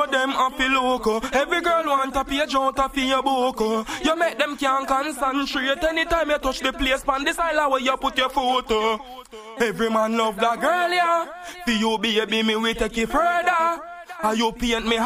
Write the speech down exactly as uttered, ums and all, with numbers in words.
show them happy loco. Every girl want a page out of your book. You make them can't concentrate anytime you touch the place on this island where you put your photo. Every man love that girl, yeah. For you, baby, me we take it further. How you paint me